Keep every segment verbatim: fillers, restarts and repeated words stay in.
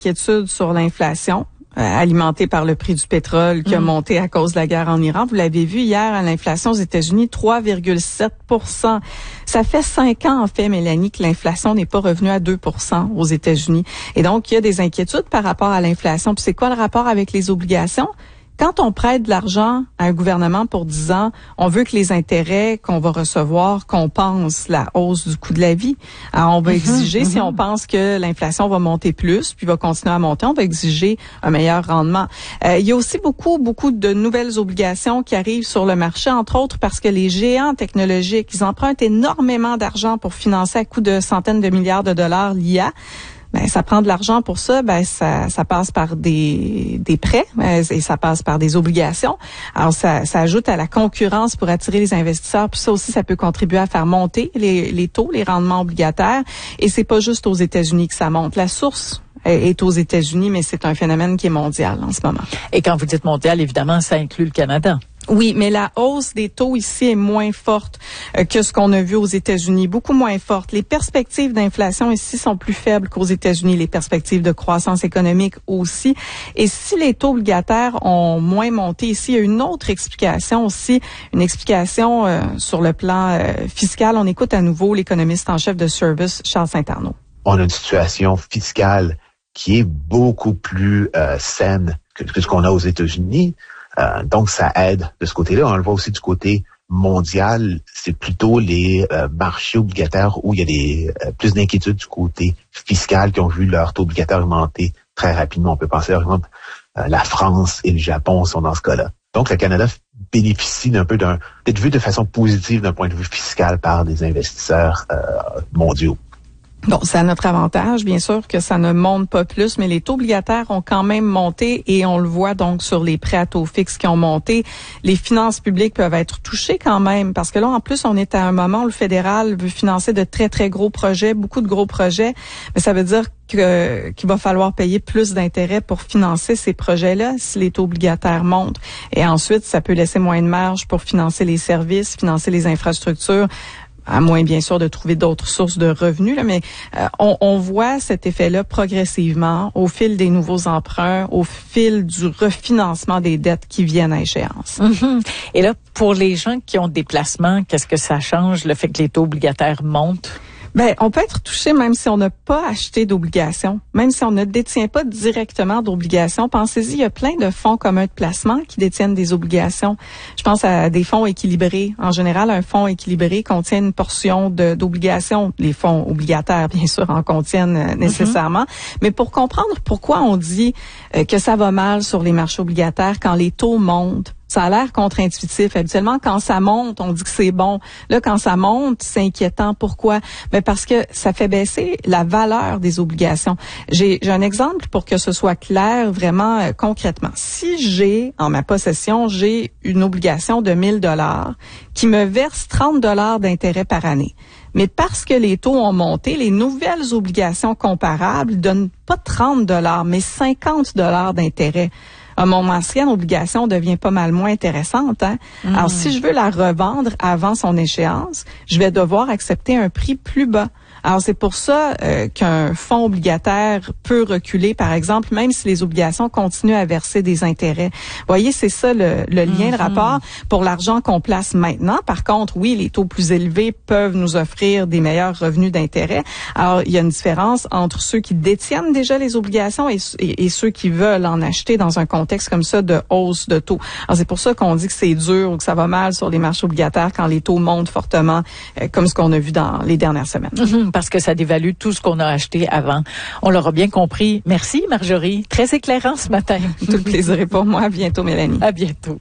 inquiétudes sur l'inflation. Euh, alimenté par le prix du pétrole qui a mmh. monté à cause de la guerre en Iran. Vous l'avez vu hier, l'inflation aux États-Unis, trois virgule sept pour cent. Ça fait cinq ans, en fait, Mélanie, que l'inflation n'est pas revenue à deux pour cent aux États-Unis. Et donc, il y a des inquiétudes par rapport à l'inflation. Puis c'est quoi le rapport avec les obligations? Quand on prête de l'argent à un gouvernement pour dix ans, on veut que les intérêts qu'on va recevoir compensent la hausse du coût de la vie. Alors, on va exiger, mm-hmm. si on pense que l'inflation va monter plus, puis va continuer à monter, on va exiger un meilleur rendement. Euh, il y a aussi beaucoup, beaucoup de nouvelles obligations qui arrivent sur le marché, entre autres parce que les géants technologiques, ils empruntent énormément d'argent pour financer à coût de centaines de milliards de dollars l'I A. Ben, ça prend de l'argent pour ça, ben, ça, ça passe par des, des prêts et ça passe par des obligations. Alors, ça, ça ajoute à la concurrence pour attirer les investisseurs. Puis ça aussi, ça peut contribuer à faire monter les, les taux, les rendements obligataires. Et c'est pas juste aux États-Unis que ça monte. La source est aux États-Unis, mais c'est un phénomène qui est mondial en ce moment. Et quand vous dites mondial, évidemment, ça inclut le Canada. Oui, mais la hausse des taux ici est moins forte euh, que ce qu'on a vu aux États-Unis, beaucoup moins forte. Les perspectives d'inflation ici sont plus faibles qu'aux États-Unis, les perspectives de croissance économique aussi. Et si les taux obligataires ont moins monté ici, il y a une autre explication aussi, une explication euh, sur le plan euh, fiscal. On écoute à nouveau l'économiste en chef de Service, Charles Saint-Arnaud. On a une situation fiscale qui est beaucoup plus euh, saine que, que ce qu'on a aux États-Unis. Euh, donc, ça aide de ce côté-là. On le voit aussi du côté mondial. C'est plutôt les euh, marchés obligataires où il y a des euh, plus d'inquiétudes du côté fiscal qui ont vu leur taux obligataire augmenter très rapidement. On peut penser, par exemple, euh, la France et le Japon sont dans ce cas-là. Donc, le Canada bénéficie d'un peu d'un, d'être vu de façon positive d'un point de vue fiscal par des investisseurs euh, mondiaux. Bon, c'est à notre avantage, bien sûr, que ça ne monte pas plus, mais les taux obligataires ont quand même monté et on le voit donc sur les prêts à taux fixes qui ont monté. Les finances publiques peuvent être touchées quand même parce que là, en plus, on est à un moment où le fédéral veut financer de très, très gros projets, beaucoup de gros projets, mais ça veut dire que, qu'il va falloir payer plus d'intérêts pour financer ces projets-là si les taux obligataires montent. Et ensuite, ça peut laisser moins de marge pour financer les services, financer les infrastructures, à moins bien sûr de trouver d'autres sources de revenus, là, mais euh, on, on voit cet effet-là progressivement au fil des nouveaux emprunts, au fil du refinancement des dettes qui viennent à échéance. Mm-hmm. Et là, pour les gens qui ont des placements, qu'est-ce que ça change, le fait que les taux obligataires montent? Ben, on peut être touché même si on n'a pas acheté d'obligations, même si on ne détient pas directement d'obligations. Pensez-y, il y a plein de fonds communs de placement qui détiennent des obligations. Je pense à des fonds équilibrés. En général, un fonds équilibré contient une portion de, d'obligations. Les fonds obligataires, bien sûr, en contiennent euh, nécessairement. Mm-hmm. Mais pour comprendre pourquoi on dit euh, que ça va mal sur les marchés obligataires quand les taux montent, ça a l'air contre-intuitif. Habituellement, quand ça monte, on dit que c'est bon. Là, quand ça monte, c'est inquiétant. Pourquoi? Ben parce que ça fait baisser la valeur des obligations. J'ai, j'ai un exemple pour que ce soit clair vraiment euh, concrètement. Si j'ai, en ma possession, j'ai une obligation de mille dollars qui me verse trente dollars d'intérêt par année. Mais parce que les taux ont monté, les nouvelles obligations comparables donnent pas trente dollars, mais cinquante dollars d'intérêt. Ah, mon ancienne obligation devient pas mal moins intéressante. Hein? Mmh. Alors, si je veux la revendre avant son échéance, je vais devoir accepter un prix plus bas. Alors, c'est pour ça euh, qu'un fonds obligataire peut reculer, par exemple, même si les obligations continuent à verser des intérêts. Vous voyez, c'est ça le, le lien, mm-hmm. le rapport pour l'argent qu'on place maintenant. Par contre, oui, les taux plus élevés peuvent nous offrir des meilleurs revenus d'intérêt. Alors, il y a une différence entre ceux qui détiennent déjà les obligations et, et, et ceux qui veulent en acheter dans un contexte comme ça de hausse de taux. Alors, c'est pour ça qu'on dit que c'est dur ou que ça va mal sur les marchés obligataires quand les taux montent fortement, euh, comme ce qu'on a vu dans les dernières semaines. Mm-hmm. Parce que ça dévalue tout ce qu'on a acheté avant. On l'aura bien compris. Merci, Marjorie. Très éclairant ce matin. Tout le plaisir est pour moi. À bientôt, Mélanie. À bientôt.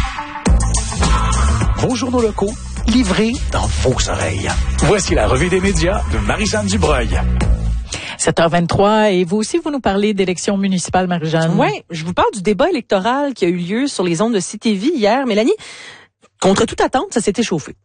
Vos journaux locaux, livrés dans vos oreilles. Voici la revue des médias de Marie-Jeanne Dubreuil. sept heures vingt-trois, et vous aussi, vous nous parlez d'élections municipales, Marie-Jeanne. Oui, je vous parle du débat électoral qui a eu lieu sur les ondes de C T V hier. Mélanie, contre toute attente, ça s'est échauffé.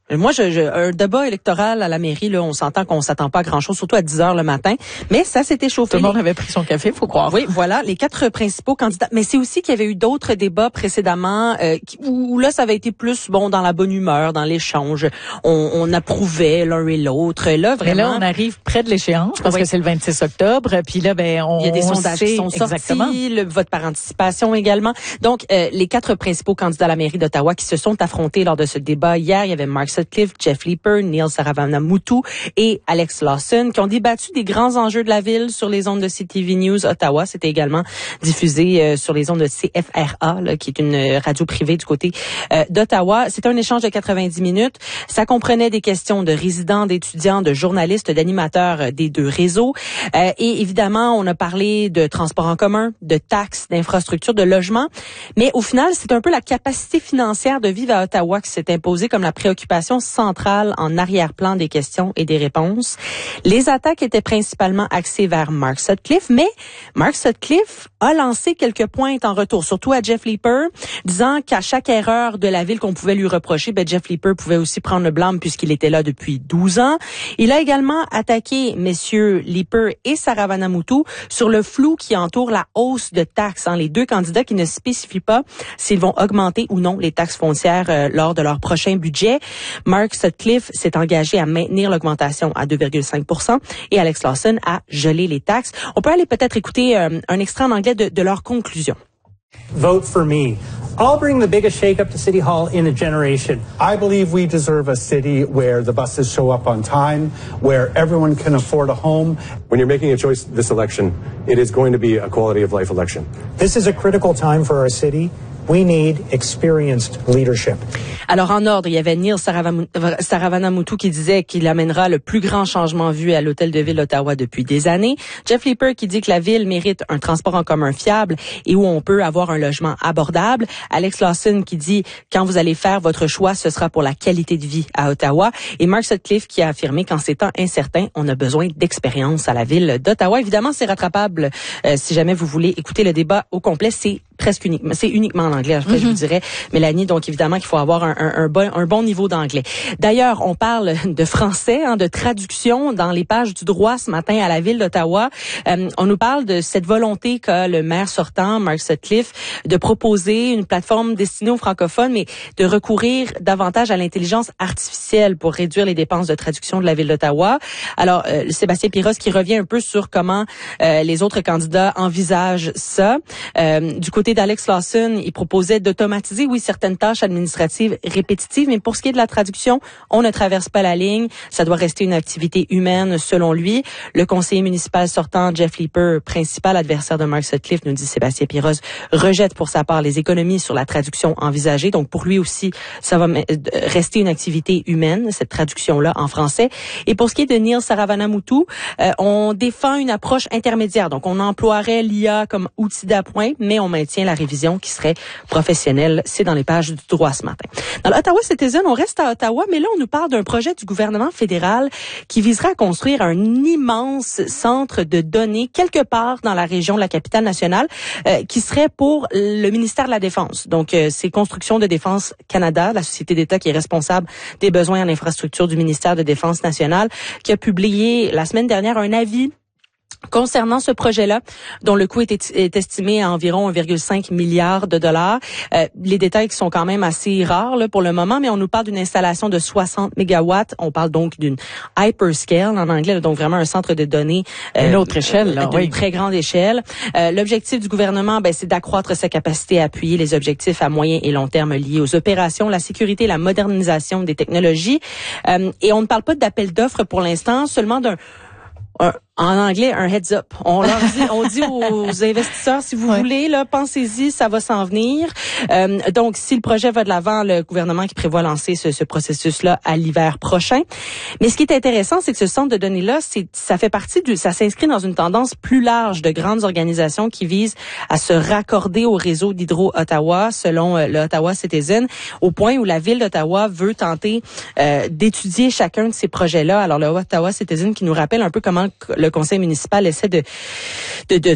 Moi, je, je, un débat électoral à la mairie, là, on s'entend qu'on s'attend pas à grand-chose, surtout à dix heures le matin. Mais ça s'est échauffé. Tout le monde avait pris son café, faut croire. Oui, voilà, les quatre principaux candidats. Mais c'est aussi qu'il y avait eu d'autres débats précédemment euh, où, où là, ça avait été plus bon dans la bonne humeur, dans l'échange. On, on approuvait l'un et l'autre. Là, vraiment. Mais là, on arrive près de l'échéance parce oui. que c'est le vingt-six octobre. Puis là, ben, on il y a des sondages sait qui sont exactement. sortis, le vote par anticipation également. Donc, euh, les quatre principaux candidats à la mairie d'Ottawa qui se sont affrontés lors de ce débat hier, il y avait Mark Sutcliffe, Jeff Leeper, Neil Saravanamoutou et Alex Lawson qui ont débattu des grands enjeux de la ville sur les ondes de C T V News Ottawa. C'était également diffusé euh, sur les ondes de C F R A, là, qui est une radio privée du côté euh, d'Ottawa. C'était un échange de quatre-vingt-dix minutes. Ça comprenait des questions de résidents, d'étudiants, de journalistes, d'animateurs des deux réseaux. Euh, et évidemment, on a parlé de transport en commun, de taxes, d'infrastructures, de logements. Mais au final, c'est un peu la capacité financière de vivre à Ottawa qui s'est imposée comme la préoccupation centrale en arrière-plan des questions et des réponses. Les attaques étaient principalement axées vers Mark Sutcliffe, mais Mark Sutcliffe a lancé quelques pointes en retour, surtout à Jeff Leeper, disant qu'à chaque erreur de la ville qu'on pouvait lui reprocher, ben Jeff Leeper pouvait aussi prendre le blâme puisqu'il était là depuis douze ans. Il a également attaqué messieurs Leeper et Saravanamoutou sur le flou qui entoure la hausse de taxes. Hein, les deux candidats qui ne spécifient pas s'ils vont augmenter ou non les taxes foncières euh, lors de leur prochain budget. Mark Sutcliffe s'est engagé à maintenir l'augmentation à deux virgule cinq pour cent et Alex Lawson à geler les taxes. On peut aller peut-être écouter euh, un extrait en anglais de, de leur conclusion. Vote for me. I'll bring the biggest shake-up to City Hall in a generation. I believe we deserve a city where the buses show up on time, where everyone can afford a home. When you're making a choice this election, it is going to be a quality of life election. This is a critical time for our city. We need experienced leadership. Alors, en ordre, il y avait Neil Saravanamoutou qui disait qu'il amènera le plus grand changement vu à l'hôtel de ville d'Ottawa depuis des années. Jeff Leeper qui dit que la ville mérite un transport en commun fiable et où on peut avoir un logement abordable. Alex Lawson qui dit quand vous allez faire votre choix, ce sera pour la qualité de vie à Ottawa. Et Mark Sutcliffe qui a affirmé qu'en ces temps incertains, on a besoin d'expérience à la ville d'Ottawa. Évidemment, c'est rattrapable euh, si jamais vous voulez écouter le débat au complet. C'est presque uniquement, c'est uniquement en anglais, après, mm-hmm. je vous dirais, Mélanie. Donc, évidemment qu'il faut avoir un, un, un, bon, un bon niveau d'anglais. D'ailleurs, on parle de français, hein, de traduction dans les pages du droit ce matin à la ville d'Ottawa. Euh, on nous parle de cette volonté qu'a le maire sortant, Mark Sutcliffe, de proposer une plateforme destinée aux francophones, mais de recourir davantage à l'intelligence artificielle pour réduire les dépenses de traduction de la ville d'Ottawa. Alors, euh, Sébastien Piros qui revient un peu sur comment euh, les autres candidats envisagent ça. Euh, du côté d'Alex Lawson, il proposait d'automatiser, oui, certaines tâches administratives répétitives, mais pour ce qui est de la traduction, on ne traverse pas la ligne. Ça doit rester une activité humaine, selon lui. Le conseiller municipal sortant, Jeff Leeper, principal adversaire de Mark Sutcliffe, nous dit Sébastien Piros, rejette pour sa part les économies sur la traduction envisagée. Donc, pour lui aussi, ça va rester une activité humaine, cette traduction-là en français. Et pour ce qui est de Neil Saravanamoutou, euh, on défend une approche intermédiaire. Donc, on emploierait l'I A comme outil d'appoint, mais on maintient la révision qui serait professionnelle. C'est dans les pages du droit ce matin. Dans l'Ottawa Citizen, on reste à Ottawa, mais là, on nous parle d'un projet du gouvernement fédéral qui visera à construire un immense centre de données quelque part dans la région de la capitale nationale euh, qui serait pour le ministère de la Défense. Donc, euh, c'est Construction de Défense Canada, la société d'État qui est responsable des besoins en infrastructure du ministère de Défense nationale, qui a publié la semaine dernière un avis concernant ce projet-là, dont le coût est, est estimé à environ un virgule cinq milliard de dollars. Euh, les détails qui sont quand même assez rares là, pour le moment, mais on nous parle d'une installation de soixante mégawatts. On parle donc d'une hyperscale en anglais, donc vraiment un centre de données euh, une autre échelle, là, d'une oui. très grande échelle. Euh, l'objectif du gouvernement, ben, c'est d'accroître sa capacité à appuyer les objectifs à moyen et long terme liés aux opérations, la sécurité, la modernisation des technologies. Euh, et on ne parle pas d'appel d'offres pour l'instant, seulement d'un un, en anglais, un heads up. On leur dit, on dit aux investisseurs, si vous ouais. voulez, là, pensez-y, ça va s'en venir. Euh, donc, si le projet va de l'avant, le gouvernement qui prévoit lancer ce, ce processus-là à l'hiver prochain. Mais ce qui est intéressant, c'est que ce centre de données-là, c'est, ça fait partie du, ça s'inscrit dans une tendance plus large de grandes organisations qui visent à se raccorder au réseau d'Hydro-Ottawa, selon euh, le Ottawa Citizen, au point où la ville d'Ottawa veut tenter euh, d'étudier chacun de ces projets-là. Alors, le Ottawa Citizen qui nous rappelle un peu comment le conseil municipal essaie de, de, de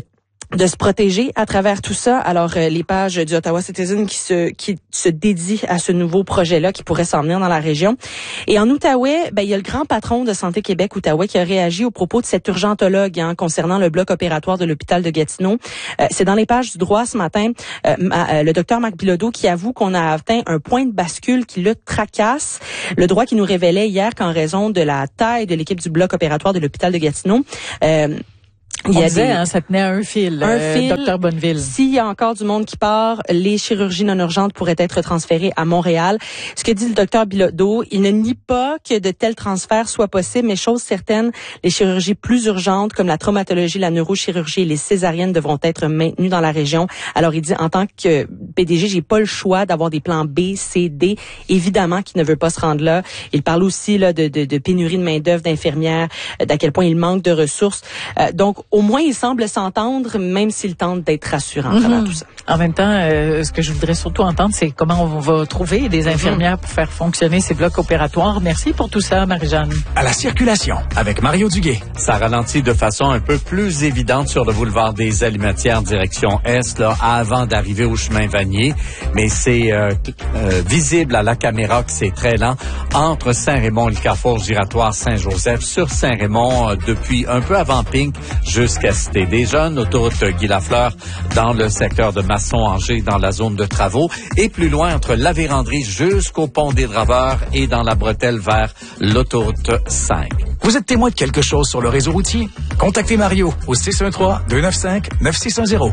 de se protéger à travers tout ça. Alors, euh, les pages du Ottawa Citizen qui se qui se dédient à ce nouveau projet-là qui pourrait s'en venir dans la région. Et en Outaouais, ben il y a le grand patron de Santé Québec Outaouais qui a réagi au propos de cet urgentologue hein, concernant le bloc opératoire de l'hôpital de Gatineau. Euh, c'est dans les pages du Droit ce matin, euh, euh, le docteur Marc Bilodeau qui avoue qu'on a atteint un point de bascule qui le tracasse. Le Droit qui nous révélait hier qu'en raison de la taille de l'équipe du bloc opératoire de l'hôpital de Gatineau, euh, Il On y a disait, des, hein, ça tenait à un fil, un euh, fil. docteur Bonneville. S'il y a encore du monde qui part, les chirurgies non urgentes pourraient être transférées à Montréal. Ce que dit le docteur Bilodeau, il ne nie pas que de tels transferts soient possibles, mais chose certaine, les chirurgies plus urgentes comme la traumatologie, la neurochirurgie et les césariennes devront être maintenues dans la région. Alors il dit, en tant que P D G, j'ai pas le choix d'avoir des plans B, C, D. Évidemment qu'il ne veut pas se rendre là. Il parle aussi là de, de, de pénurie de main-d'œuvre, d'infirmières, d'à quel point il manque de ressources. Euh, donc au moins, il semble s'entendre, même s'il tente d'être rassurant à travers Mm-hmm. tout ça. En même temps, euh, ce que je voudrais surtout entendre, c'est comment on va trouver des infirmières mm-hmm. pour faire fonctionner ces blocs opératoires. Merci pour tout ça, Marie-Jeanne. À la circulation, avec Mario Duguay. Ça ralentit de façon un peu plus évidente sur le boulevard des Alimentières, direction Est, là, avant d'arriver au chemin Vanier. Mais c'est euh, euh, visible à la caméra que c'est très lent entre Saint-Raymond et le carrefour giratoire Saint-Joseph, sur Saint-Raymond, euh, depuis un peu avant Pink jusqu'à Cité des Jeunes, autoroute Guy Lafleur dans le secteur de Masson-Angers dans la zone de travaux, et plus loin entre la Vérandrie jusqu'au pont des Draveurs et dans la bretelle vers l'autoroute cinq. Vous êtes témoin de quelque chose sur le réseau routier? Contactez Mario au six un trois, deux neuf cinq, neuf six un zéro.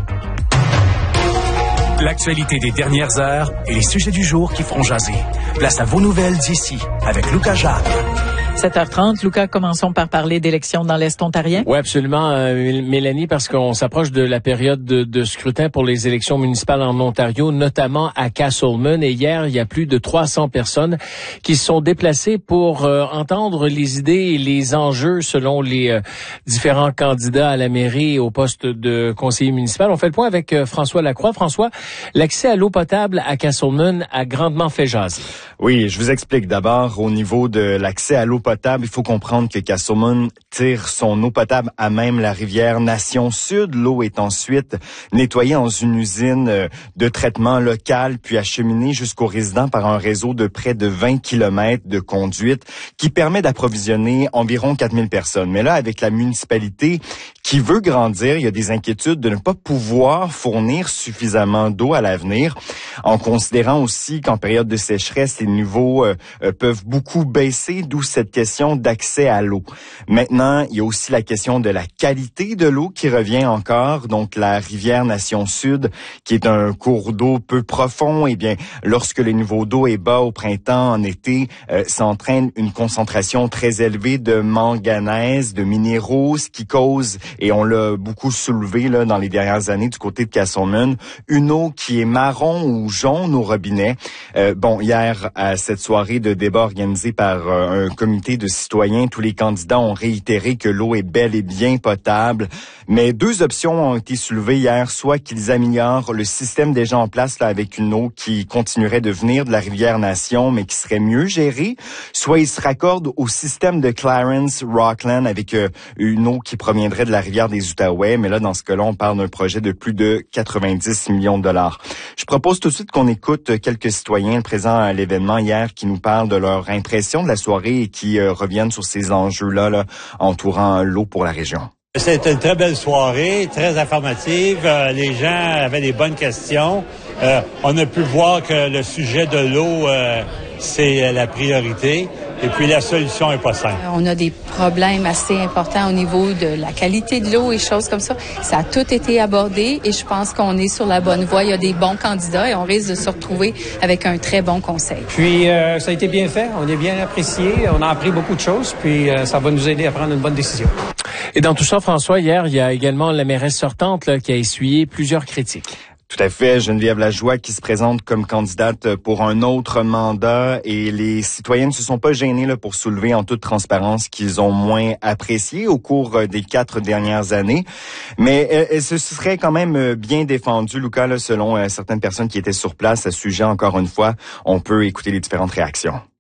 L'actualité des dernières heures et les sujets du jour qui feront jaser. Place à vos nouvelles d'ici avec Lucas Jacques. sept heures trente, Lucas, commençons par parler d'élections dans l'Est ontarien. Oui, absolument, euh, Mélanie, parce qu'on s'approche de la période de, de scrutin pour les élections municipales en Ontario, notamment à Castlemaine. Et hier, il y a plus de trois cents personnes qui se sont déplacées pour euh, entendre les idées et les enjeux selon les euh, différents candidats à la mairie et au poste de conseiller municipal. On fait le point avec euh, François Lacroix. François, l'accès à l'eau potable à Castlemaine a grandement fait jaser. Oui, je vous explique d'abord au niveau de l'accès à l'eau potable, il faut comprendre que Castlemaine tire son eau potable à même la rivière Nation Sud. L'eau est ensuite nettoyée dans une usine de traitement local, puis acheminée jusqu'aux résidents par un réseau de près de vingt kilomètres de conduite qui permet d'approvisionner environ quatre mille personnes. Mais là, avec la municipalité qui veut grandir, il y a des inquiétudes de ne pas pouvoir fournir suffisamment d'eau à l'avenir, en considérant aussi qu'en période de sécheresse, les niveaux euh, peuvent beaucoup baisser, d'où cette question d'accès à l'eau. Maintenant, il y a aussi la question de la qualité de l'eau qui revient encore. Donc, la rivière Nation Sud, qui est un cours d'eau peu profond, eh bien, lorsque le niveau d'eau est bas au printemps, en été, euh, ça entraîne une concentration très élevée de manganèse, de minéraux, ce qui cause, et on l'a beaucoup soulevé là dans les dernières années du côté de Castlemaine, une eau qui est marron ou jaune au robinet. Euh, bon, hier, à cette soirée de débat organisée par euh, un comité de citoyens, tous les candidats ont réitéré que l'eau est bel et bien potable. Mais deux options ont été soulevées hier, soit qu'ils améliorent le système déjà en place là, avec une eau qui continuerait de venir de la rivière Nation, mais qui serait mieux gérée, soit ils se raccordent au système de Clarence Rockland avec euh, une eau qui proviendrait de la rivière des Outaouais. Mais là, dans ce cas-là, on parle d'un projet de plus de quatre-vingt-dix millions de dollars. Je propose tout de suite qu'on écoute quelques citoyens présents à l'événement hier qui nous parlent de leur impression de la soirée et qui euh, reviennent sur ces enjeux-là là, entourant l'eau pour la région. C'était une très belle soirée, très informative. Euh, les gens avaient des bonnes questions. Euh, on a pu voir que le sujet de l'eau, euh, c'est la priorité. Et puis, la solution est pas simple. On a des problèmes assez importants au niveau de la qualité de l'eau et choses comme ça. Ça a tout été abordé et je pense qu'on est sur la bonne voie. Il y a des bons candidats et on risque de se retrouver avec un très bon conseil. Puis, euh, ça a été bien fait. On est bien apprécié. On a appris beaucoup de choses. Puis, euh, ça va nous aider à prendre une bonne décision. Et dans tout ça, François, hier, il y a également la mairesse sortante là, qui a essuyé plusieurs critiques. Tout à fait, Geneviève Lajoie qui se présente comme candidate pour un autre mandat et les citoyens ne se sont pas gênés là, pour soulever en toute transparence qu'ils ont moins apprécié au cours des quatre dernières années. Mais elle se serait quand même bien défendue, Lucas, là, selon euh, certaines personnes qui étaient sur place à ce sujet. Encore une fois, on peut écouter les différentes réactions.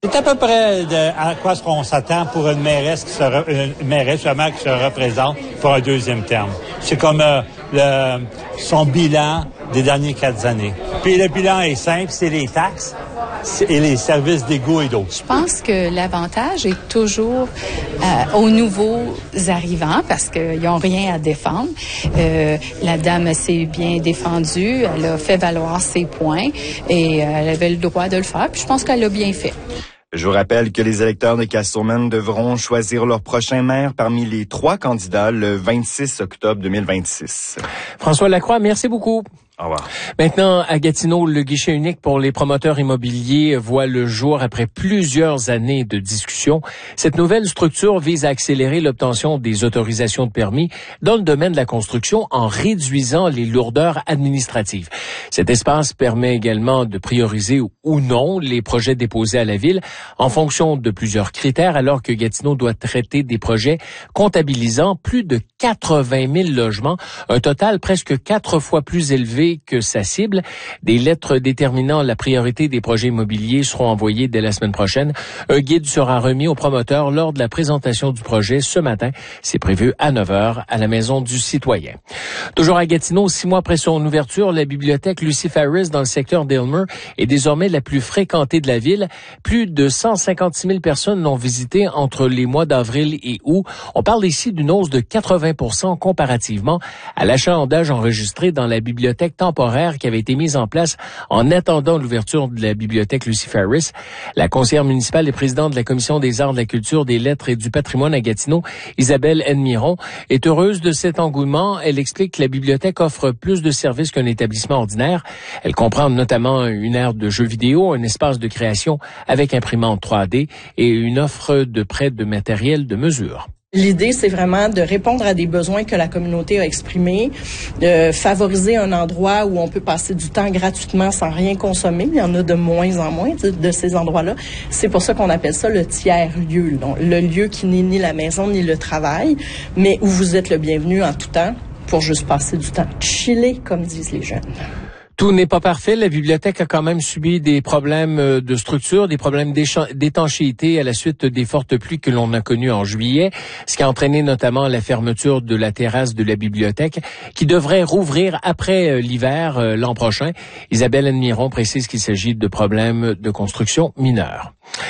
C'est à peu près de, à quoi est-ce qu'on s'attend pour une mairesse qui se, re, une mairesse vraiment qui se représente pour un deuxième terme. C'est comme euh, le, son bilan des dernières quatre années. Puis le bilan est simple, c'est les taxes et les services d'égout et d'eau. Je pense que l'avantage est toujours euh, aux nouveaux arrivants parce qu'ils n'ont rien à défendre. Euh, la dame s'est bien défendue, elle a fait valoir ses points et euh, elle avait le droit de le faire. Puis je pense qu'elle l'a bien fait. Je vous rappelle que les électeurs de Castleman devront choisir leur prochain maire parmi les trois candidats le vingt-six octobre deux mille vingt-six. François Lacroix, merci beaucoup. Au revoir. Maintenant, à Gatineau, le guichet unique pour les promoteurs immobiliers voit le jour après plusieurs années de discussion. Cette nouvelle structure vise à accélérer l'obtention des autorisations de permis dans le domaine de la construction en réduisant les lourdeurs administratives. Cet espace permet également de prioriser ou non les projets déposés à la ville en fonction de plusieurs critères, alors que Gatineau doit traiter des projets comptabilisant plus de quatre-vingt mille logements, un total presque quatre fois plus élevé que sa cible. Des lettres déterminant la priorité des projets immobiliers seront envoyées dès la semaine prochaine. Un guide sera remis aux promoteurs lors de la présentation du projet ce matin. C'est prévu à neuf heures à la Maison du Citoyen. Toujours à Gatineau, six mois après son ouverture, la bibliothèque Lucy Ferris dans le secteur d'Aylmer est désormais la plus fréquentée de la ville. Plus de cent cinquante-six mille personnes l'ont visitée entre les mois d'avril et août. On parle ici d'une hausse de quatre-vingts pour cent comparativement à l'achalandage enregistré dans la bibliothèque temporaire qui avait été mise en place en attendant l'ouverture de la bibliothèque Lucy Ferris. La conseillère municipale et présidente de la Commission des arts, de la culture, des lettres et du patrimoine à Gatineau, Isabelle Henmiron, est heureuse de cet engouement. Elle explique que la bibliothèque offre plus de services qu'un établissement ordinaire. Elle comprend notamment une aire de jeux vidéo, un espace de création avec imprimante trois D et une offre de prêt de matériel de mesure. L'idée, c'est vraiment de répondre à des besoins que la communauté a exprimés, de favoriser un endroit où on peut passer du temps gratuitement sans rien consommer. Il y en a de moins en moins de, de ces endroits-là. C'est pour ça qu'on appelle ça le tiers-lieu. Donc, le lieu qui n'est ni la maison ni le travail, mais où vous êtes le bienvenu en tout temps pour juste passer du temps chiller, comme disent les jeunes. Tout n'est pas parfait. La bibliothèque a quand même subi des problèmes de structure, des problèmes d'étanchéité à la suite des fortes pluies que l'on a connues en juillet, ce qui a entraîné notamment la fermeture de la terrasse de la bibliothèque qui devrait rouvrir après l'hiver l'an prochain. Isabelle Henmiron précise qu'il s'agit de problèmes de construction mineurs.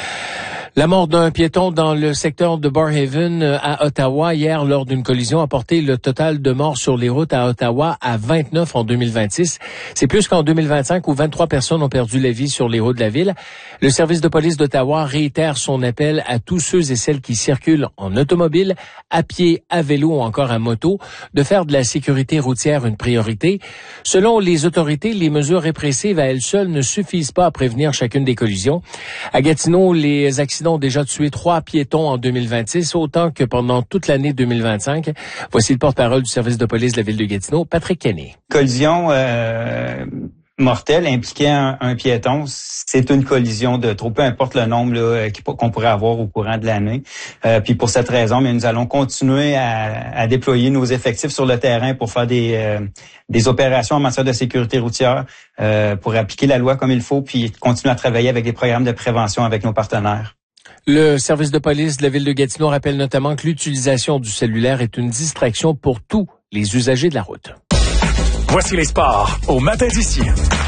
La mort d'un piéton dans le secteur de Barrhaven à Ottawa hier lors d'une collision a porté le total de morts sur les routes à Ottawa à vingt-neuf en deux mille vingt-six. C'est plus qu'en deux mille vingt-cinq où vingt-trois personnes ont perdu la vie sur les routes de la ville. Le service de police d'Ottawa réitère son appel à tous ceux et celles qui circulent en automobile, à pied, à vélo ou encore à moto de faire de la sécurité routière une priorité. Selon les autorités, les mesures répressives à elles seules ne suffisent pas à prévenir chacune des collisions. À Gatineau, les accidents ont déjà tué trois piétons en deux mille vingt-six, autant que pendant toute l'année deux mille vingt-cinq. Voici le porte-parole du service de police de la ville de Gatineau, Patrick Kenney. Collision euh, mortelle impliquait un, un piéton, c'est une collision de trop, peu importe le nombre là, qu'on pourrait avoir au courant de l'année. Euh, puis pour cette raison, mais nous allons continuer à, à déployer nos effectifs sur le terrain pour faire des, euh, des opérations en matière de sécurité routière, euh, pour appliquer la loi comme il faut, puis continuer à travailler avec des programmes de prévention avec nos partenaires. Le service de police de la ville de Gatineau rappelle notamment que l'utilisation du cellulaire est une distraction pour tous les usagers de la route. Voici les sports au matin d'ici.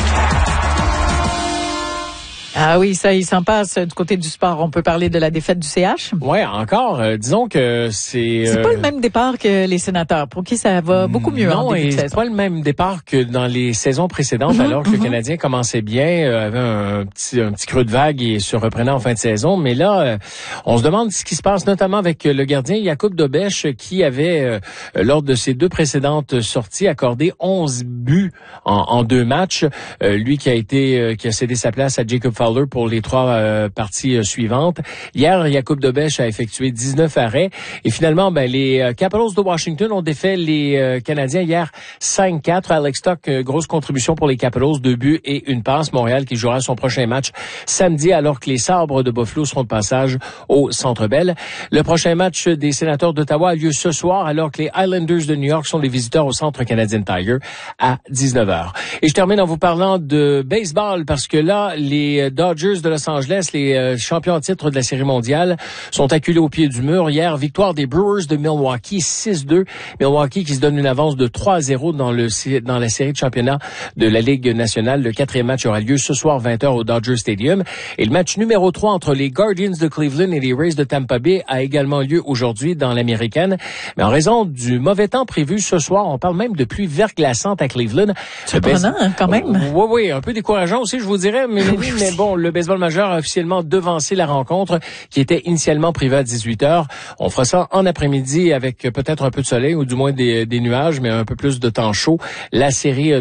Ah oui, ça, il s'en passe du côté du sport. On peut parler de la défaite du C H? Ouais, encore. Euh, disons que c'est... C'est euh... pas le même départ que les Sénateurs, pour qui ça va beaucoup mieux non, en début de saison. Non, c'est pas le même départ que dans les saisons précédentes, mm-hmm, alors que mm-hmm. le Canadien commençait bien, euh, avait un petit, un petit creux de vague et se reprenait en fin de saison. Mais là, euh, on se demande ce qui se passe, notamment avec le gardien Jakub Dobeš, qui avait, euh, lors de ses deux précédentes sorties, accordé onze buts en, en deux matchs. Euh, lui qui a été, euh, qui a cédé sa place à Jacob Fowler pour les trois euh, parties euh, suivantes. Hier, Jakub Dobeš a effectué dix-neuf arrêts et finalement, ben, les euh, Capitals de Washington ont défait les euh, Canadiens hier cinq quatre. Alex Stock, euh, grosse contribution pour les Capitals, deux buts et une passe. Montréal qui jouera son prochain match samedi alors que les Sabres de Buffalo seront de passage au Centre Bell. Le prochain match des Sénateurs d'Ottawa a lieu ce soir alors que les Islanders de New York sont les visiteurs au Centre Canadien Tiger à dix-neuf heures. Et je termine en vous parlant de baseball parce que là, les Dodgers de Los Angeles, les euh, champions en titre de la Série mondiale, sont acculés au pied du mur. Hier, victoire des Brewers de Milwaukee, six deux. Milwaukee qui se donne une avance de trois à zéro dans le dans la série de championnat de la Ligue nationale. Le quatrième match aura lieu ce soir vingt heures au Dodger Stadium. Et le match numéro trois entre les Guardians de Cleveland et les Rays de Tampa Bay a également lieu aujourd'hui dans l'Américaine. Mais en raison du mauvais temps prévu ce soir, on parle même de pluie verglaçante à Cleveland. Surprenant, hein, quand même. Oui, oui, un peu décourageant aussi, je vous dirais. Mais, oui, mais bon, le baseball majeur a officiellement devancé la rencontre qui était initialement prévue à dix-huit heures. On fera ça en après-midi avec peut-être un peu de soleil ou du moins des, des nuages, mais un peu plus de temps chaud. La série